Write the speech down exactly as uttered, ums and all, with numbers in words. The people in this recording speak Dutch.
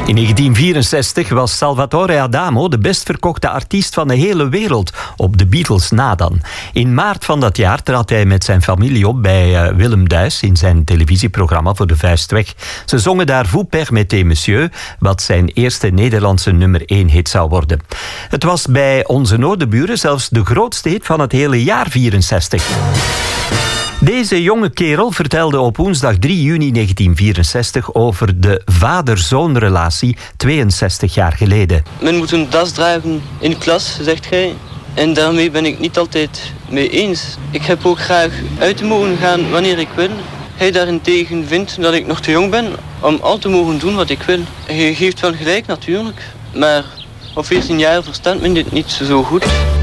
In negentien vierenzestig was Salvatore Adamo de best verkochte artiest van de hele wereld, op de Beatles na dan. In maart van dat jaar trad hij met zijn familie op bij uh, Willem Duis in zijn televisieprogramma Voor de Vuist Weg. Ze zongen daar Vous permettez monsieur, wat zijn eerste Nederlandse nummer één hit zou worden. Het was bij onze noordenburen zelfs de grootste hit van het hele jaar vierenzestig. Deze jonge kerel vertelde op woensdag drie juni negentien vierenzestig over de vader-zoon-relatie tweeënzestig jaar geleden. Men moet een das dragen in klas, zegt gij. En daarmee ben ik niet altijd mee eens. Ik heb ook graag uit te mogen gaan wanneer ik wil. Hij daarentegen vindt dat ik nog te jong ben om al te mogen doen wat ik wil. Hij geeft wel gelijk natuurlijk, maar op veertien jaar verstaat men dit niet zo goed.